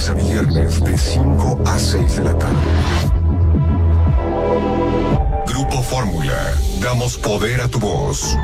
lunes a viernes de 5 a 6 de la tarde. Grupo Fórmula. Damos poder a tu voz.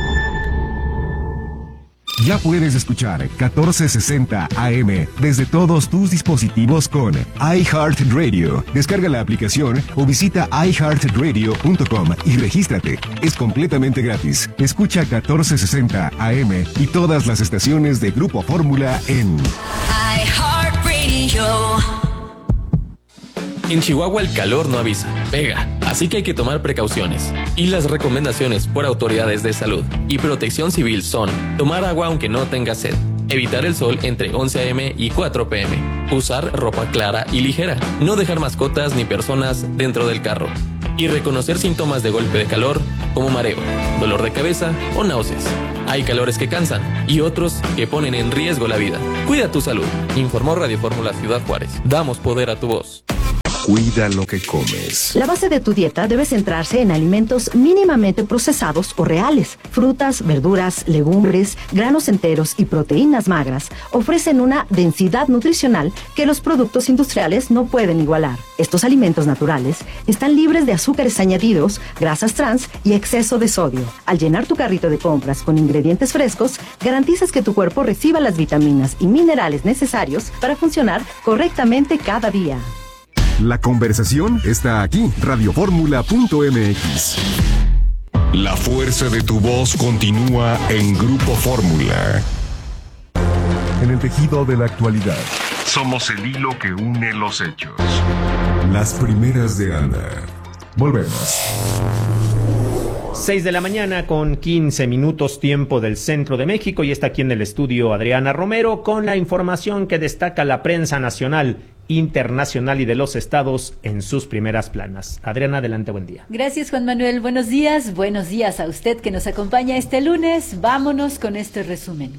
Ya puedes escuchar 1460 AM desde todos tus dispositivos con iHeartRadio. Descarga la aplicación o visita iHeartRadio.com y regístrate. Es completamente gratis. Escucha 1460 AM y todas las estaciones de Grupo Fórmula en iHeartRadio. En Chihuahua el calor no avisa, pega, así que hay que tomar precauciones. Y las recomendaciones por autoridades de salud y protección civil son: tomar agua aunque no tenga sed, evitar el sol entre 11 a.m. y 4 p.m., usar ropa clara y ligera, no dejar mascotas ni personas dentro del carro, y reconocer síntomas de golpe de calor como mareo, dolor de cabeza o náuseas. Hay calores que cansan y otros que ponen en riesgo la vida. Cuida tu salud, informó Radio Fórmula Ciudad Juárez. Damos poder a tu voz. Cuida lo que comes. La base de tu dieta debe centrarse en alimentos mínimamente procesados o reales. Frutas, verduras, legumbres, granos enteros y proteínas magras ofrecen una densidad nutricional que los productos industriales no pueden igualar. Estos alimentos naturales están libres de azúcares añadidos, grasas trans y exceso de sodio. Al llenar tu carrito de compras con ingredientes frescos, garantizas que tu cuerpo reciba las vitaminas y minerales necesarios para funcionar correctamente cada día. La conversación está aquí, radioformula.mx. La fuerza de tu voz continúa en Grupo Fórmula. En el tejido de la actualidad. Somos el hilo que une los hechos. Las primeras de Ana. Volvemos. 6 de la mañana con 15 minutos tiempo del centro de México, y está aquí en el estudio Adriana Romero con la información que destaca la prensa nacional, internacional y de los estados en sus primeras planas. Adriana, adelante, buen día. Gracias, Juan Manuel, buenos días a usted que nos acompaña este lunes. Vámonos con este resumen.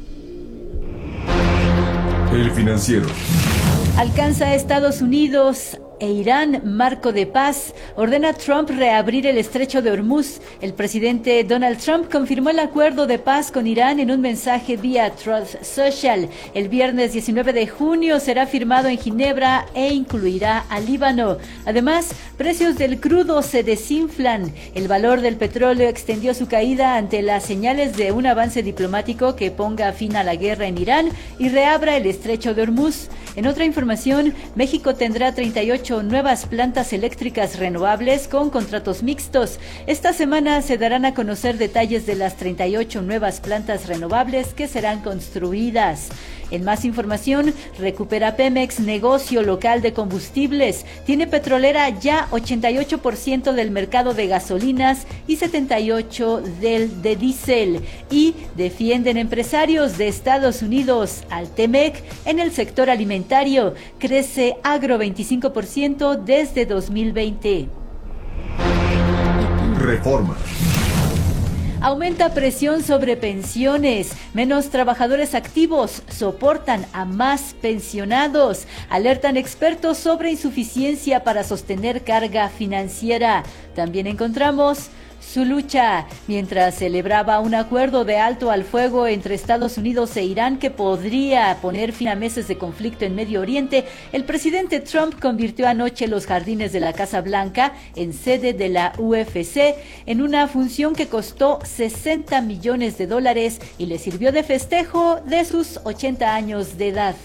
El Financiero. Alcanza a Estados Unidos e Irán marco de paz. Ordena Trump reabrir el estrecho de Hormuz. El presidente Donald Trump confirmó el acuerdo de paz con Irán en un mensaje vía Truth Social. El viernes 19 de junio será firmado en Ginebra e incluirá a Líbano. Además, precios del crudo se desinflan. El valor del petróleo extendió su caída ante las señales de un avance diplomático que ponga fin a la guerra en Irán y reabra el estrecho de Hormuz. En otra información, México tendrá 38 nuevas plantas eléctricas renovables con contratos mixtos. Esta semana se darán a conocer detalles de las 38 nuevas plantas renovables que serán construidas. En más información, recupera Pemex negocio local de combustibles. Tiene petrolera ya 88% del mercado de gasolinas y 78% del de diésel. Y defienden empresarios de Estados Unidos al TEMEC en el sector alimentario. Crece agro 25% desde 2020. Reforma. Aumenta presión sobre pensiones. Menos trabajadores activos soportan a más pensionados. Alertan expertos sobre insuficiencia para sostener carga financiera. También encontramos su lucha, mientras celebraba un acuerdo de alto al fuego entre Estados Unidos e Irán que podría poner fin a meses de conflicto en Medio Oriente. El presidente Trump convirtió anoche los jardines de la Casa Blanca en sede de la UFC en una función que costó $60 millones y le sirvió de festejo de sus 80 años de edad.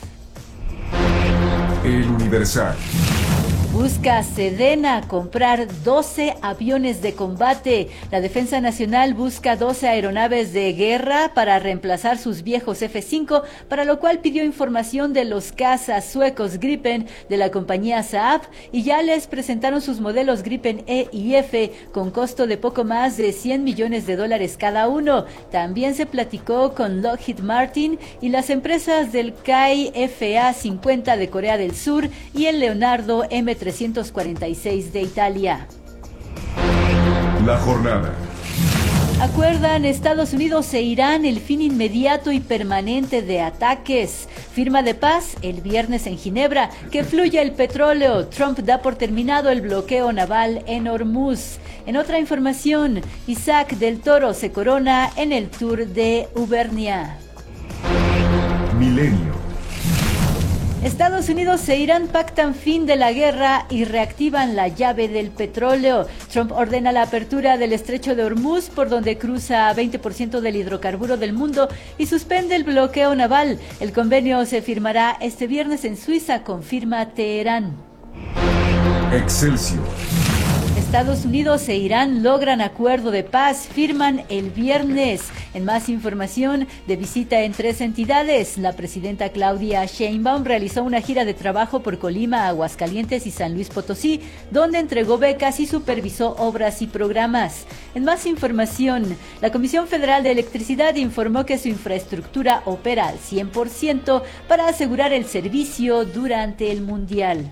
El Universal. Busca Sedena comprar 12 aviones de combate. La Defensa Nacional busca 12 aeronaves de guerra para reemplazar sus viejos F-5, para lo cual pidió información de los cazas suecos Gripen de la compañía Saab y ya les presentaron sus modelos Gripen E y F con costo de poco más de $100 millones cada uno. También se platicó con Lockheed Martin y las empresas del KAI FA-50 de Corea del Sur y el Leonardo M346 de Italia. La jornada. Acuerdan Estados Unidos e Irán el fin inmediato y permanente de ataques. Firma de paz el viernes en Ginebra. Que fluya el petróleo. Trump da por terminado el bloqueo naval en Hormuz. En otra información, Isaac del Toro se corona en el Tour de Ubernia. Milenio. Estados Unidos e Irán pactan fin de la guerra y reactivan la llave del petróleo. Trump ordena la apertura del estrecho de Hormuz, por donde cruza 20% del hidrocarburo del mundo, y suspende el bloqueo naval. El convenio se firmará este viernes en Suiza, confirma Teherán. Excelsior. Estados Unidos e Irán logran acuerdo de paz, firman el viernes. En más información, de visita en 3 entidades, la presidenta Claudia Sheinbaum realizó una gira de trabajo por Colima, Aguascalientes y San Luis Potosí, donde entregó becas y supervisó obras y programas. En más información, la Comisión Federal de Electricidad informó que su infraestructura opera al 100% para asegurar el servicio durante el Mundial.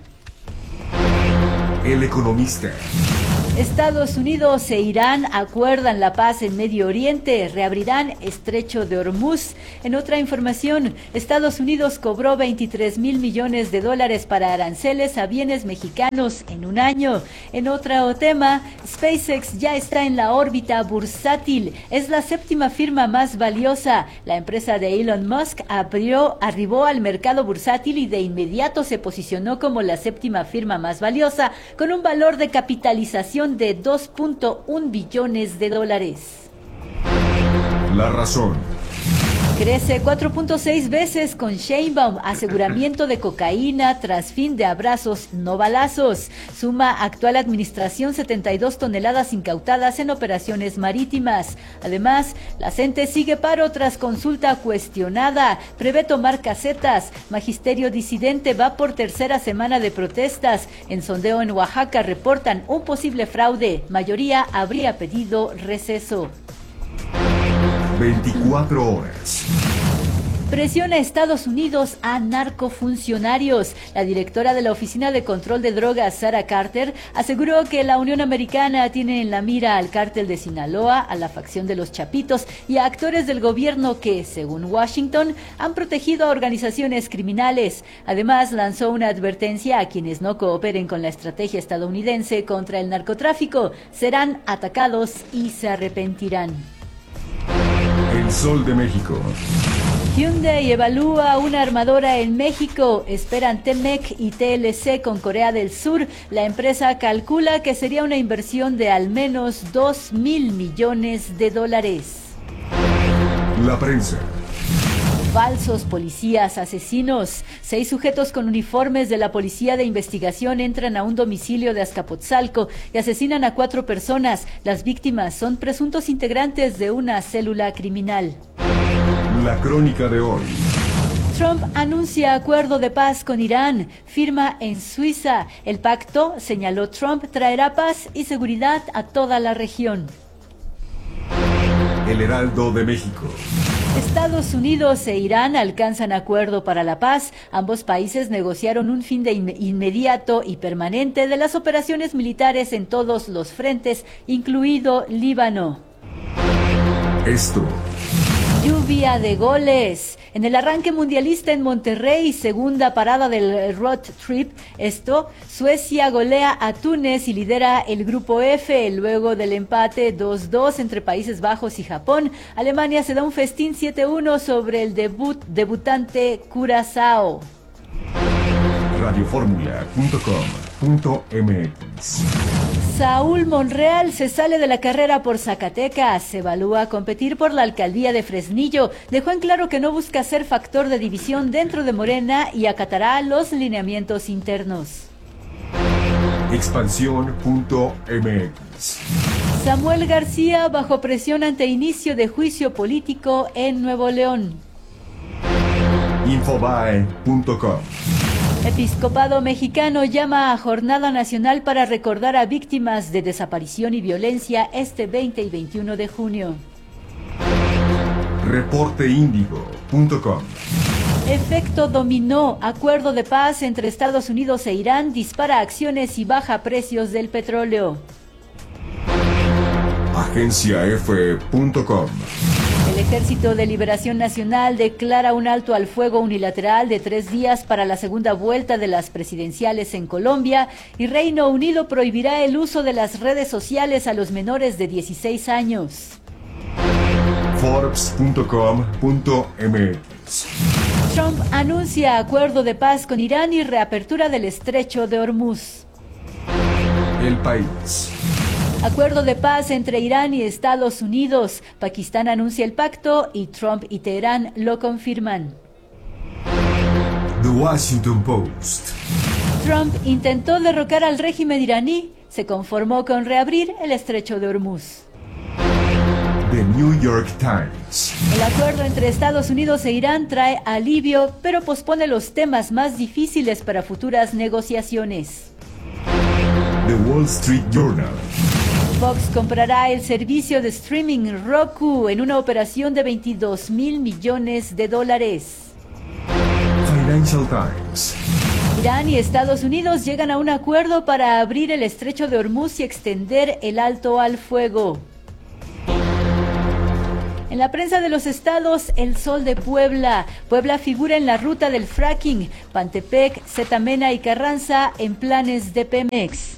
El Economista. Estados Unidos e Irán acuerdan la paz en Medio Oriente, reabrirán estrecho de Hormuz. En otra información, Estados Unidos cobró $23,000 millones para aranceles a bienes mexicanos en un año. En otro tema, SpaceX ya está en la órbita bursátil, es la 7ª firma más valiosa. La empresa de Elon Musk arribó al mercado bursátil y de inmediato se posicionó como la 7ª firma más valiosa, con un valor de capitalización de $2.1 billones. La Razón. Crece 4.6 veces con Sheinbaum, aseguramiento de cocaína tras fin de abrazos no balazos. Suma actual administración 72 toneladas incautadas en operaciones marítimas. Además, la CENTE sigue paro tras consulta cuestionada. Prevé tomar casetas. Magisterio disidente va por 3ª semana de protestas. En sondeo en Oaxaca reportan un posible fraude. Mayoría habría pedido receso. 24 horas. Presiona a Estados Unidos a narcofuncionarios. La directora de la Oficina de Control de Drogas, Sarah Carter, aseguró que la Unión Americana tiene en la mira al cártel de Sinaloa, a la facción de los Chapitos y a actores del gobierno que, según Washington, han protegido a organizaciones criminales. Además, lanzó una advertencia a quienes no cooperen con la estrategia estadounidense contra el narcotráfico. Serán atacados y se arrepentirán. El Sol de México. Hyundai evalúa una armadora en México. Esperan Temec y TLC con Corea del Sur. La empresa calcula que sería una inversión de al menos $2,000 millones. La Prensa. Falsos policías asesinos. 6 sujetos con uniformes de la Policía de Investigación entran a un domicilio de Azcapotzalco y asesinan a 4 personas. Las víctimas son presuntos integrantes de una célula criminal. La Crónica de hoy. Trump anuncia acuerdo de paz con Irán, firma en Suiza. El pacto, señaló Trump, traerá paz y seguridad a toda la región. El Heraldo de México. Estados Unidos e Irán alcanzan acuerdo para la paz. Ambos países negociaron un fin de inmediato y permanente de las operaciones militares en todos los frentes, incluido Líbano. Esto. Lluvia de goles. En el arranque mundialista en Monterrey, segunda parada del road trip, Suecia golea a Túnez y lidera el grupo F. Luego del empate 2-2 entre Países Bajos y Japón, Alemania se da un festín 7-1 sobre el debutante Curazao. Radioformula.com.mx. Saúl Monreal se sale de la carrera por Zacatecas, se evalúa competir por la alcaldía de Fresnillo, dejó en claro que no busca ser factor de división dentro de Morena y acatará los lineamientos internos. Expansión.mx. Samuel García bajo presión ante inicio de juicio político en Nuevo León. Infobae.com. Episcopado mexicano llama a Jornada Nacional para recordar a víctimas de desaparición y violencia este 20 y 21 de junio. Reporteindigo.com. Efecto dominó, acuerdo de paz entre Estados Unidos e Irán dispara acciones y baja precios del petróleo. AgenciaF.com. El Ejército de Liberación Nacional declara un alto al fuego unilateral de 3 días para la segunda vuelta de las presidenciales en Colombia y Reino Unido prohibirá el uso de las redes sociales a los menores de 16 años. Forbes.com.mx. Sports. Trump anuncia acuerdo de paz con Irán y reapertura del estrecho de Hormuz. El País. Acuerdo de paz entre Irán y Estados Unidos. Pakistán anuncia el pacto y Trump y Teherán lo confirman. The Washington Post. Trump intentó derrocar al régimen iraní. Se conformó con reabrir el estrecho de Hormuz. The New York Times. El acuerdo entre Estados Unidos e Irán trae alivio, pero pospone los temas más difíciles para futuras negociaciones. The Wall Street Journal. Fox comprará el servicio de streaming Roku en una operación de $22 mil millones. Financial Times. Irán y Estados Unidos llegan a un acuerdo para abrir el estrecho de Hormuz y extender el alto al fuego. En la prensa de los estados, El Sol de Puebla. Puebla figura en la ruta del fracking. Pantepec, Zetamena y Carranza en planes de Pemex.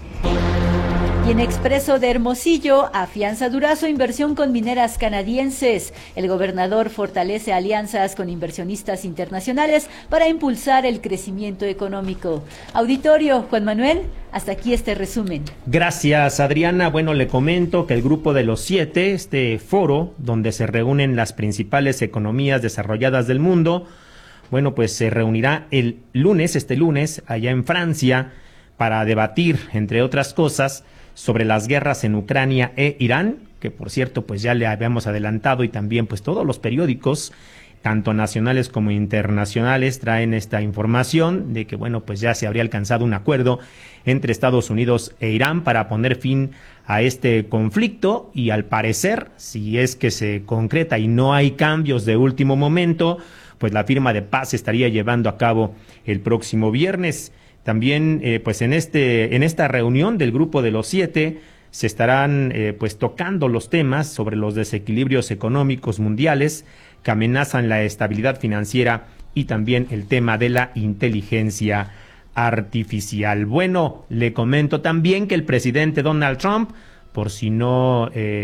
Y en Expreso de Hermosillo, afianza Durazo inversión con mineras canadienses. El gobernador fortalece alianzas con inversionistas internacionales para impulsar el crecimiento económico. Auditorio, Juan Manuel, hasta aquí este resumen. Gracias, Adriana. Bueno, le comento que el Grupo de los 7, este foro donde se reúnen las principales economías desarrolladas del mundo, bueno, pues se reunirá este lunes, allá en Francia, para debatir, entre otras cosas, sobre las guerras en Ucrania e Irán, que por cierto pues ya le habíamos adelantado, y también pues todos los periódicos, tanto nacionales como internacionales, traen esta información de que bueno pues ya se habría alcanzado un acuerdo entre Estados Unidos e Irán para poner fin a este conflicto, y al parecer, si es que se concreta y no hay cambios de último momento, pues la firma de paz se estaría llevando a cabo el próximo viernes. También, pues en esta reunión del Grupo de los 7 se estarán pues tocando los temas sobre los desequilibrios económicos mundiales que amenazan la estabilidad financiera y también el tema de la inteligencia artificial. Bueno, le comento también que el presidente Donald Trump, por si no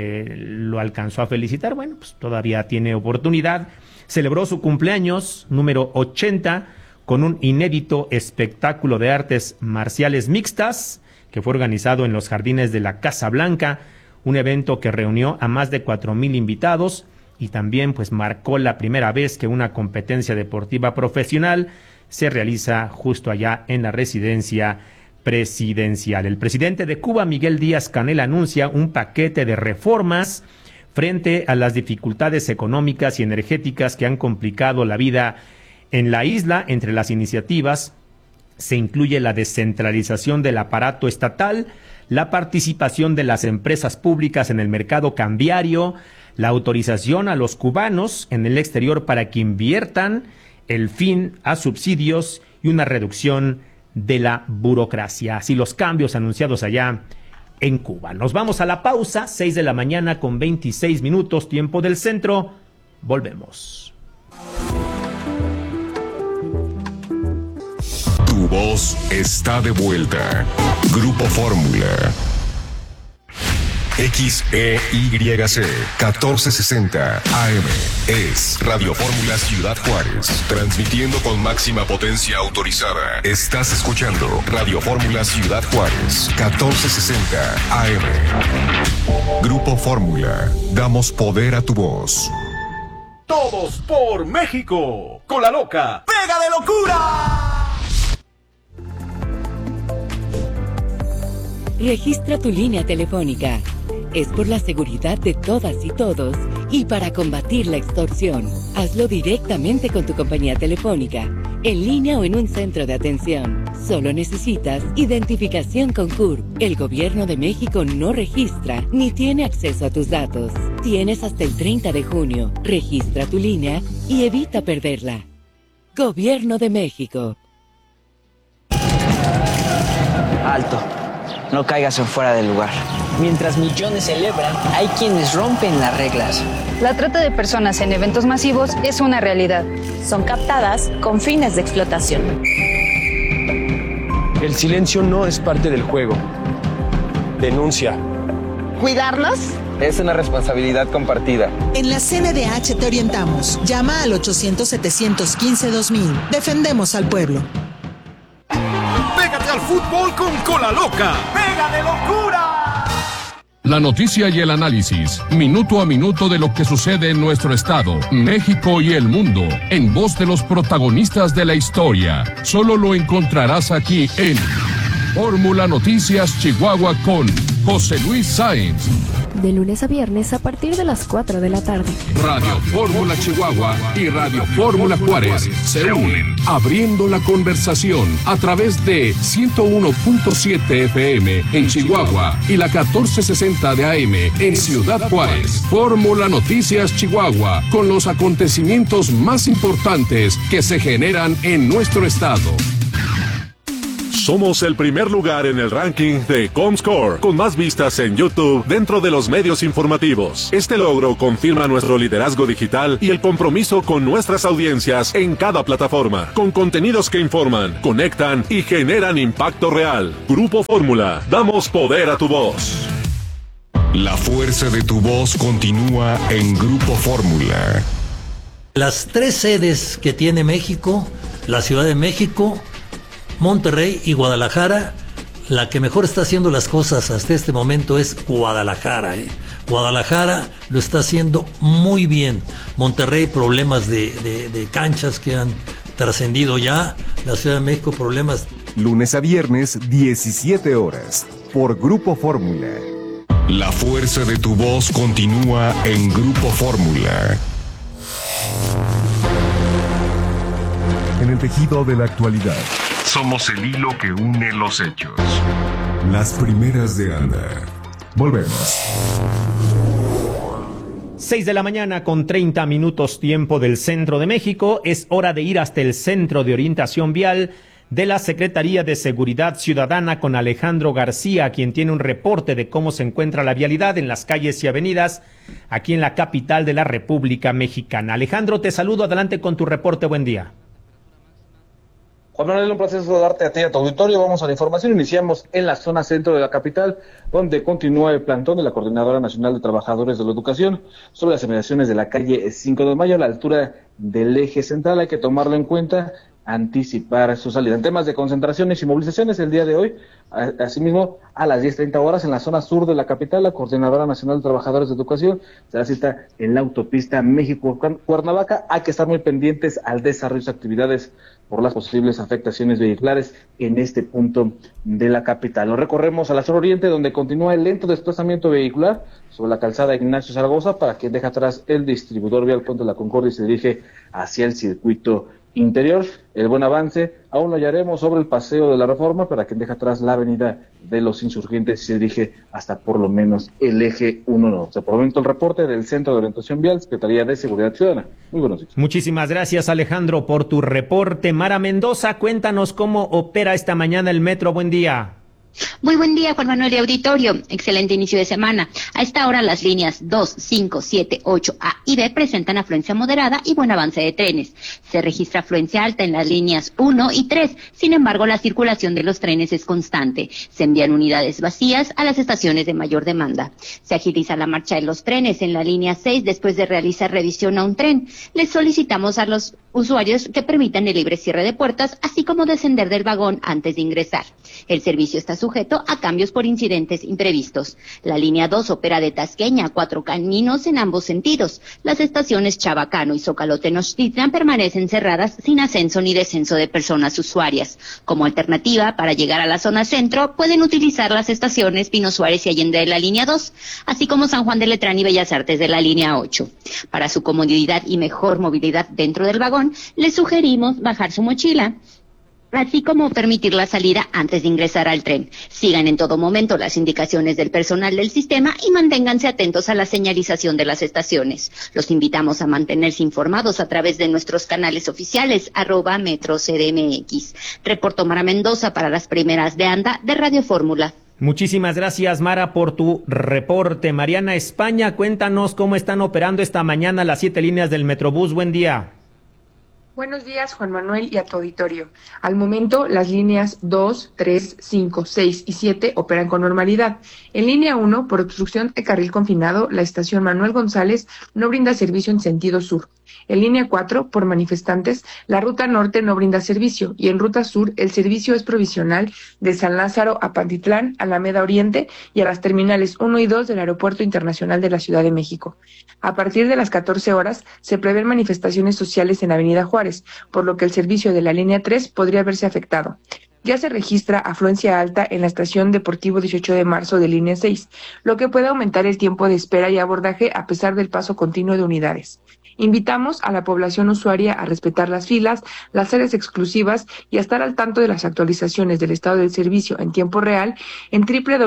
lo alcanzó a felicitar, bueno, pues todavía tiene oportunidad, celebró su cumpleaños número 80 con un inédito espectáculo de artes marciales mixtas que fue organizado en los jardines de la Casa Blanca, un evento que reunió a más de 4,000 invitados y también pues marcó la primera vez que una competencia deportiva profesional se realiza justo allá en la residencia presidencial. El presidente de Cuba, Miguel Díaz-Canel, anuncia un paquete de reformas frente a las dificultades económicas y energéticas que han complicado la vida en la isla. Entre las iniciativas se incluye la descentralización del aparato estatal, la participación de las empresas públicas en el mercado cambiario, la autorización a los cubanos en el exterior para que inviertan, el fin a subsidios y una reducción de la burocracia. Así los cambios anunciados allá en Cuba. Nos vamos a la pausa, 6 de la mañana con 26 minutos, tiempo del centro. Volvemos. Tu voz está de vuelta. Grupo Fórmula. XEYC 1460 AM es Radio Fórmula Ciudad Juárez, transmitiendo con máxima potencia autorizada. Estás escuchando Radio Fórmula Ciudad Juárez 1460 AM. Grupo Fórmula, damos poder a tu voz. Todos por México, con la loca pega de locura. Registra tu línea telefónica. Es por la seguridad de todas y todos y para combatir la extorsión. Hazlo directamente con tu compañía telefónica, en línea o en un centro de atención. Solo necesitas identificación con CURP. El Gobierno de México no registra ni tiene acceso a tus datos. Tienes hasta el 30 de junio. Registra tu línea y evita perderla. Gobierno de México. Alto. No caigas en fuera del lugar. Mientras millones celebran, hay quienes rompen las reglas. La trata de personas en eventos masivos es una realidad. Son captadas con fines de explotación. El silencio no es parte del juego. Denuncia. Cuidarnos Es una responsabilidad compartida. En la CNDH te orientamos. Llama al 800-715-2000. Defendemos al pueblo. Pégate al fútbol con Cola Loca. ¡Pega de locura! La noticia y el análisis, minuto a minuto de lo que sucede en nuestro estado, México y el mundo, en voz de los protagonistas de la historia. Solo lo encontrarás aquí en Fórmula Noticias Chihuahua con José Luis Sáenz. De lunes a viernes a partir de las 4 de la tarde. Radio Fórmula Chihuahua y Radio Fórmula Juárez se unen, abriendo la conversación a través de 101.7 FM en Chihuahua y la 1460 de AM en Ciudad Juárez. Fórmula Noticias Chihuahua, con los acontecimientos más importantes que se generan en nuestro estado. Somos el primer lugar en el ranking de Comscore, con más vistas en YouTube dentro de los medios informativos. Este logro confirma nuestro liderazgo digital y el compromiso con nuestras audiencias en cada plataforma, con contenidos que informan, conectan y generan impacto real. Grupo Fórmula, damos poder a tu voz. La fuerza de tu voz continúa en Grupo Fórmula. Las 3 sedes que tiene México, la Ciudad de México, Monterrey y Guadalajara, la que mejor está haciendo las cosas hasta este momento es Guadalajara. Guadalajara lo está haciendo muy bien. Monterrey, problemas de canchas que han trascendido ya. La Ciudad de México, problemas. Lunes a viernes, 17 horas, por Grupo Fórmula. La fuerza de tu voz continúa en Grupo Fórmula. En el tejido de la actualidad. Somos el hilo que une los hechos. Las primeras de Anda. Volvemos. 6 de la mañana con 30 minutos tiempo del centro de México. Es hora de ir hasta el Centro de Orientación Vial de la Secretaría de Seguridad Ciudadana con Alejandro García, quien tiene un reporte de cómo se encuentra la vialidad en las calles y avenidas aquí en la capital de la República Mexicana. Alejandro, te saludo. Adelante con tu reporte. Buen día. Juan Manuel, un placer saludarte a ti y a tu auditorio. Vamos a la información. Iniciamos en la zona centro de la capital, donde continúa el plantón de la Coordinadora Nacional de Trabajadores de la Educación sobre las inmediaciones de la calle 5 de Mayo a la altura del eje central. Hay que tomarlo en cuenta, anticipar su salida. En temas de concentraciones y movilizaciones, el día de hoy, asimismo, a las 10:30 horas en la zona sur de la capital, la Coordinadora Nacional de Trabajadores de Educación se da cita en la autopista México-Cuernavaca. Hay que estar muy pendientes al desarrollo de actividades por las posibles afectaciones vehiculares en este punto de la capital. Lo recorremos a la zona oriente, donde continúa el lento desplazamiento vehicular sobre la calzada Ignacio Zaragoza, para quien deja atrás el distribuidor vial Puente de la Concordia y se dirige hacia el circuito interior. El buen avance aún lo hallaremos sobre el Paseo de la Reforma, para quien deja atrás la avenida de los Insurgentes y se dirige hasta por lo menos el eje 1 norte. Por el momento el reporte del Centro de Orientación Vial, Secretaría de Seguridad Ciudadana. Muy buenos días. Muchísimas gracias, Alejandro, por tu reporte. Mara Mendoza, cuéntanos cómo opera esta mañana el metro. Buen día. Muy buen día, Juan Manuel y auditorio. Excelente inicio de semana. A esta hora las líneas 2, 5, 7, 8, A y B presentan afluencia moderada y buen avance de trenes. Se registra afluencia alta en las líneas 1 y 3. Sin embargo, la circulación de los trenes es constante. Se envían unidades vacías a las estaciones de mayor demanda. Se agiliza la marcha de los trenes en la línea 6 después de realizar revisión a un tren. Les solicitamos a los usuarios que permitan el libre cierre de puertas, así como descender del vagón antes de ingresar. El servicio está sujeto a cambios por incidentes imprevistos. La línea 2 opera de Tasqueña a 4 caminos en ambos sentidos. Las estaciones Chabacano y Zócalo Tenochtitlan permanecen cerradas sin ascenso ni descenso de personas usuarias. Como alternativa, para llegar a la zona centro, pueden utilizar las estaciones Pino Suárez y Allende de la línea 2, así como San Juan de Letrán y Bellas Artes de la línea 8. Para su comodidad y mejor movilidad dentro del vagón, les sugerimos bajar su mochila, así como permitir la salida antes de ingresar al tren. Sigan en todo momento las indicaciones del personal del sistema y manténganse atentos a la señalización de las estaciones. Los invitamos a mantenerse informados a través de nuestros canales oficiales, @MetroCDMX. Reportó Mara Mendoza para las primeras de Anda de Radio Fórmula. Muchísimas gracias, Mara, por tu reporte. Mariana España, cuéntanos cómo están operando esta mañana las 7 líneas del Metrobús. Buen día. Buenos días, Juan Manuel y a tu auditorio. Al momento, las líneas 2, 3, 5, 6 y 7 operan con normalidad. En línea 1, por obstrucción de carril confinado, la estación Manuel González no brinda servicio en sentido sur. En línea 4, por manifestantes, la ruta norte no brinda servicio y en ruta sur el servicio es provisional de San Lázaro a Pantitlán, Alameda Oriente y a las terminales 1 y 2 del Aeropuerto Internacional de la Ciudad de México. A partir de las 14 horas se prevén manifestaciones sociales en Avenida Juárez, por lo que el servicio de la línea 3 podría verse afectado. Ya se registra afluencia alta en la estación Deportivo 18 de marzo de línea 6, lo que puede aumentar el tiempo de espera y abordaje a pesar del paso continuo de unidades. Invitamos a la población usuaria a respetar las filas, las áreas exclusivas y a estar al tanto de las actualizaciones del estado del servicio en tiempo real en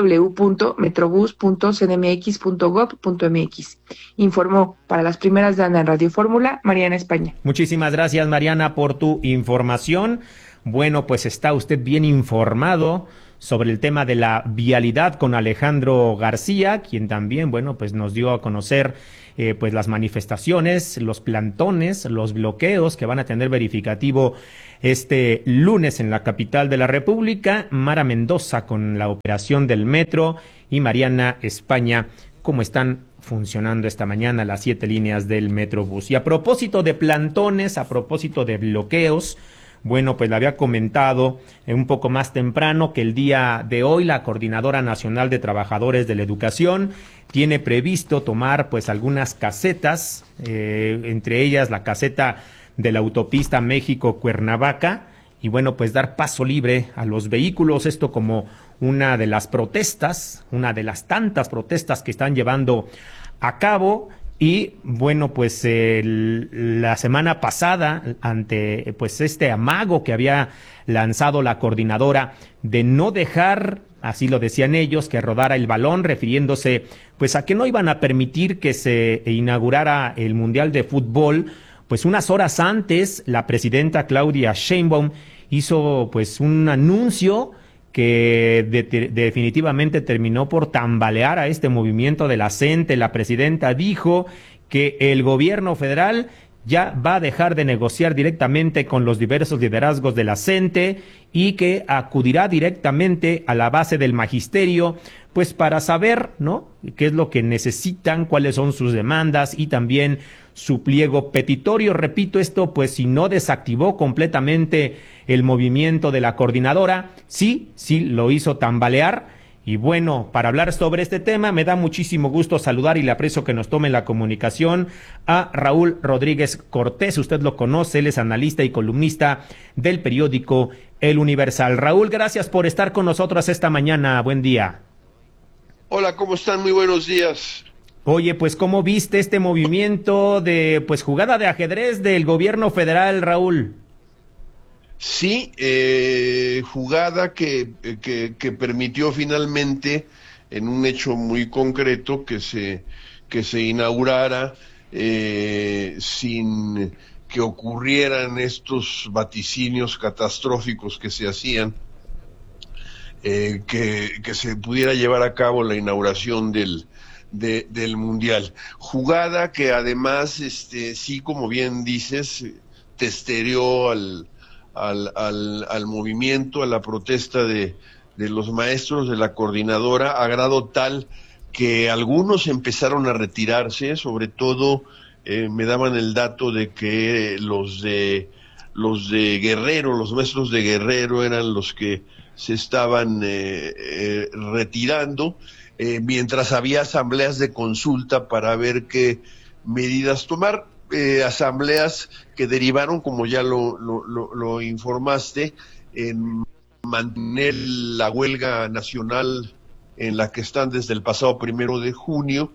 www.metrobus.cdmx.gov.mx. Informó para las primeras de Anda en Radio Fórmula, Mariana España. Muchísimas gracias, Mariana, por tu información. Bueno, pues está usted bien informado sobre el tema de la vialidad con Alejandro García, quien también, bueno, pues nos dio a conocer pues las manifestaciones, los plantones, los bloqueos que van a tener verificativo este lunes en la capital de la República. Mara Mendoza con la operación del metro y Mariana España, cómo están funcionando esta mañana las 7 líneas del Metrobús. Y a propósito de plantones, a propósito de bloqueos, bueno, pues le había comentado un poco más temprano que el día de hoy la Coordinadora Nacional de Trabajadores de la Educación tiene previsto tomar pues algunas casetas, entre ellas la caseta de la autopista México-Cuernavaca, y bueno, pues dar paso libre a los vehículos, esto como una de las protestas, una de las tantas protestas que están llevando a cabo. Y bueno, pues la semana pasada, ante pues este amago que había lanzado la coordinadora de no dejar, así lo decían ellos, que rodara el balón, refiriéndose pues a que no iban a permitir que se inaugurara el Mundial de Fútbol, pues unas horas antes la presidenta Claudia Sheinbaum hizo pues un anuncio que definitivamente terminó por tambalear a este movimiento de la CENTE. La presidenta dijo que el gobierno federal ya va a dejar de negociar directamente con los diversos liderazgos de la CENTE y que acudirá directamente a la base del magisterio, pues para saber, ¿no?, qué es lo que necesitan, cuáles son sus demandas y también su pliego petitorio. Repito, esto pues si no desactivó completamente el movimiento de la coordinadora, sí lo hizo tambalear. Y bueno, para hablar sobre este tema, me da muchísimo gusto saludar y le aprecio que nos tome la comunicación a Raúl Rodríguez Cortés. Usted lo conoce, él es analista y columnista del periódico El Universal. Raúl, gracias por estar con nosotros esta mañana. Buen día. Hola, ¿cómo están? Muy buenos días. Oye, pues ¿cómo viste este movimiento de pues jugada de ajedrez del gobierno federal, Raúl? Sí, jugada que permitió finalmente, en un hecho muy concreto, que se inaugurara sin que ocurrieran estos vaticinios catastróficos que se hacían, que se pudiera llevar a cabo la inauguración del Mundial. Jugada que además, sí, como bien dices, testereó al movimiento, a la protesta de los maestros, de la coordinadora, a grado tal que algunos empezaron a retirarse, sobre todo me daban el dato de que los de Guerrero, los maestros de Guerrero eran los que se estaban retirando, mientras había asambleas de consulta para ver qué medidas tomar. Asambleas que derivaron, como ya lo informaste, en mantener la huelga nacional en la que están desde el pasado 1 de junio,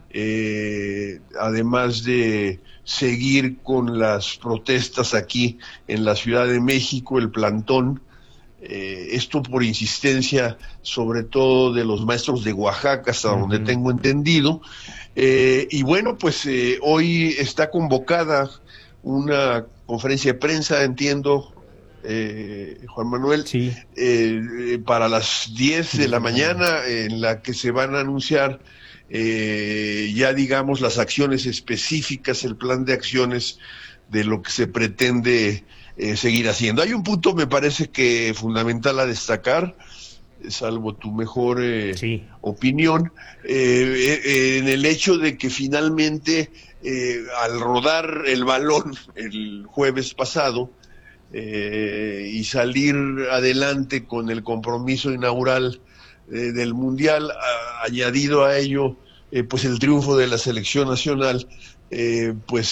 además de seguir con las protestas aquí en la Ciudad de México, el plantón, esto por insistencia sobre todo de los maestros de Oaxaca, hasta donde tengo entendido. Y bueno, pues hoy está convocada una conferencia de prensa, entiendo, Juan Manuel, sí, para las 10 de la mañana, en la que se van a anunciar ya digamos las acciones específicas, el plan de acciones lo que se pretende seguir haciendo. Hay un punto, me parece que fundamental a destacar, salvo tu mejor opinión, en el hecho de que finalmente al rodar el balón el jueves pasado y salir adelante con el compromiso inaugural del Mundial, añadido a ello pues el triunfo de la selección nacional, pues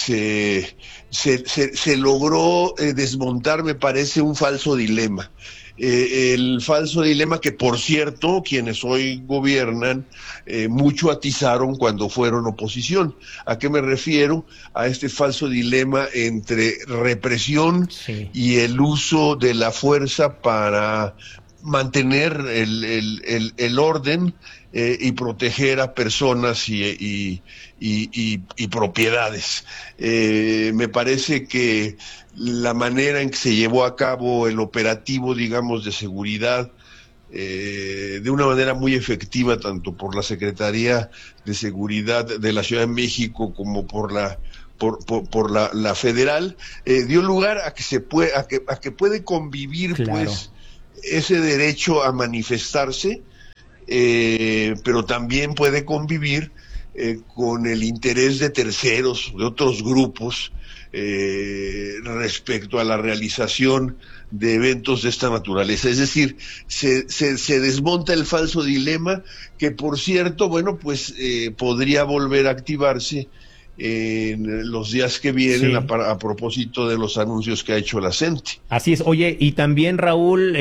se logró desmontar, me parece, un falso dilema. El falso dilema que, por cierto, quienes hoy gobiernan mucho atizaron cuando fueron oposición. ¿A qué me refiero? A este falso dilema entre represión y el uso de la fuerza para mantener el orden y proteger a personas y propiedades. Me parece que la manera en que se llevó a cabo el operativo, digamos, de seguridad, de una manera muy efectiva, tanto por la Secretaría de Seguridad de la Ciudad de México como por la federal, dio lugar a que puede convivir, pues, ese derecho a manifestarse, pero también puede convivir con el interés de terceros, de otros grupos, respecto a la realización de eventos de esta naturaleza. Es decir, se desmonta el falso dilema que, por cierto, bueno, pues podría volver a activarse en los días que vienen a propósito de los anuncios que ha hecho la CENTE. Así es. Oye, y también, Raúl,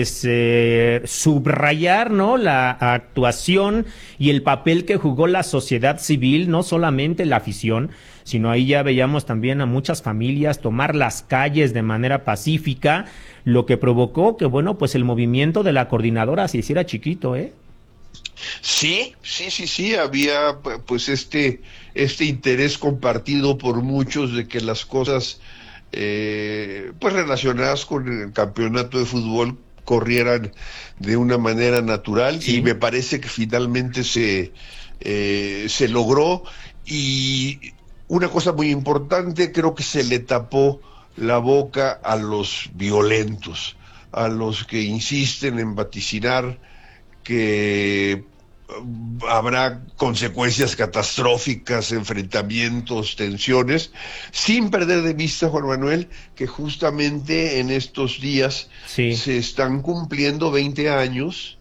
subrayar, ¿no?, la actuación y el papel que jugó la sociedad civil, no solamente la afición, sino ahí ya veíamos también a muchas familias tomar las calles de manera pacífica, lo que provocó que, bueno, pues el movimiento de la coordinadora se hiciera chiquito, ¿eh? Sí, había pues este interés compartido por muchos de que las cosas pues relacionadas con el campeonato de fútbol corrieran de una manera natural, y me parece que finalmente se logró. Y una cosa muy importante, creo que se le tapó la boca a los violentos, a los que insisten en vaticinar que habrá consecuencias catastróficas, enfrentamientos, tensiones, sin perder de vista, Juan Manuel, que justamente en estos días se están cumpliendo 20 años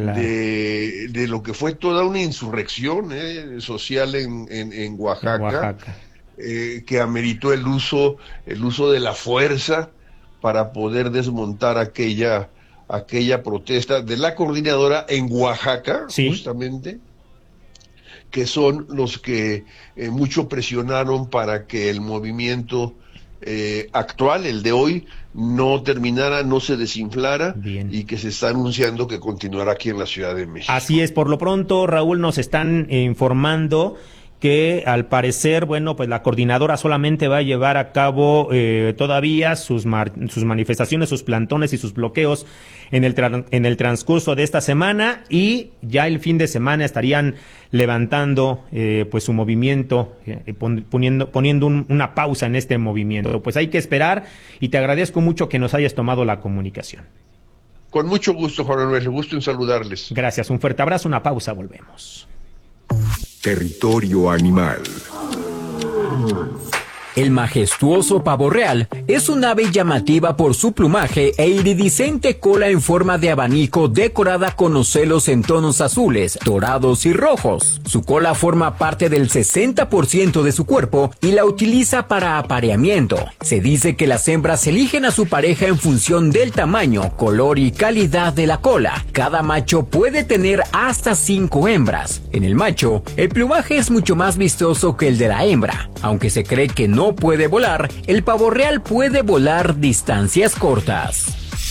de lo que fue toda una insurrección social en Oaxaca, que ameritó el uso de la fuerza para poder desmontar aquella protesta de la coordinadora en Oaxaca, justamente, que son los que mucho presionaron para que el movimiento actual, el de hoy, no terminara, no se desinflara, y que se está anunciando que continuará aquí en la Ciudad de México. Así es. Por lo pronto, Raúl, nos están informando que al parecer, bueno, pues la coordinadora solamente va a llevar a cabo todavía sus manifestaciones, sus plantones y sus bloqueos en el transcurso de esta semana, y ya el fin de semana estarían levantando pues su movimiento, poniendo una pausa en este movimiento. Pues hay que esperar, y te agradezco mucho que nos hayas tomado la comunicación. Con mucho gusto, Juan Manuel, gusto en saludarles. Gracias, un fuerte abrazo, una pausa, volvemos. Territorio animal. El majestuoso pavo real es un ave llamativa por su plumaje e iridiscente cola en forma de abanico decorada con ocelos en tonos azules, dorados y rojos. Su cola forma parte del 60% de su cuerpo y la utiliza para apareamiento. Se dice que las hembras eligen a su pareja en función del tamaño, color y calidad de la cola. Cada macho puede tener hasta 5 hembras. En el macho, el plumaje es mucho más vistoso que el de la hembra. Aunque se cree que no puede volar, el pavo real puede volar distancias cortas.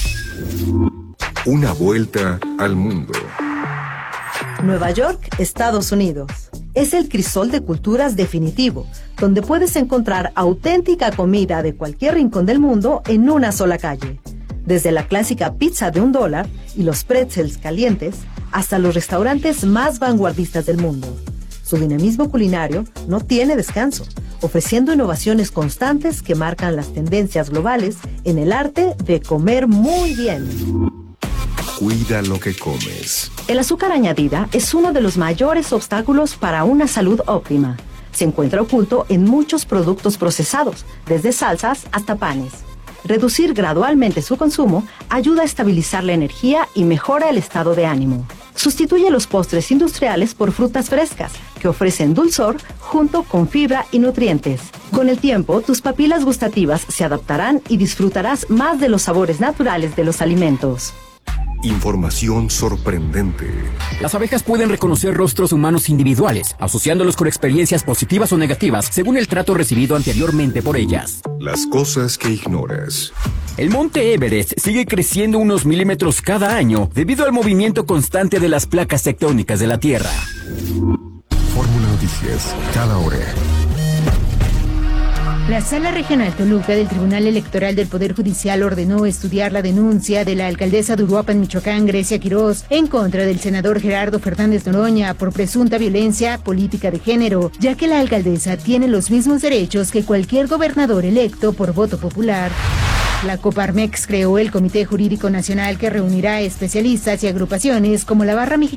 Una vuelta al mundo. Nueva York, Estados Unidos. Es el crisol de culturas definitivo, donde puedes encontrar auténtica comida de cualquier rincón del mundo en una sola calle. Desde la clásica pizza de $1 y los pretzels calientes, hasta los restaurantes más vanguardistas del mundo. Su dinamismo culinario no tiene descanso, ofreciendo innovaciones constantes que marcan las tendencias globales en el arte de comer muy bien. Cuida lo que comes. El azúcar añadida es uno de los mayores obstáculos para una salud óptima. Se encuentra oculto en muchos productos procesados, desde salsas hasta panes. Reducir gradualmente su consumo ayuda a estabilizar la energía y mejora el estado de ánimo. Sustituye los postres industriales por frutas frescas, que ofrecen dulzor junto con fibra y nutrientes. Con el tiempo, tus papilas gustativas se adaptarán y disfrutarás más de los sabores naturales de los alimentos. Información sorprendente. Las abejas pueden reconocer rostros humanos individuales, asociándolos con experiencias positivas o negativas según el trato recibido anteriormente por ellas. Las cosas que ignoras. El monte Everest sigue creciendo unos milímetros cada año debido al movimiento constante de las placas tectónicas de la Tierra. Fórmula Noticias, cada hora. La Sala Regional Toluca del Tribunal Electoral del Poder Judicial ordenó estudiar la denuncia de la alcaldesa de Uruapan, Michoacán, Grecia Quirós, en contra del senador Gerardo Fernández Noroña por presunta violencia política de género, ya que la alcaldesa tiene los mismos derechos que cualquier gobernador electo por voto popular. La Coparmex creó el Comité Jurídico Nacional que reunirá especialistas y agrupaciones como la Barra Mexicana